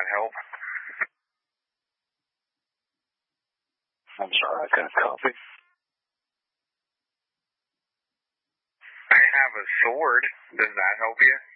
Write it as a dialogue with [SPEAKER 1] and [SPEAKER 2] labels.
[SPEAKER 1] that help?
[SPEAKER 2] I'm sorry, I couldn't copy.
[SPEAKER 1] I have a sword. Does that help you?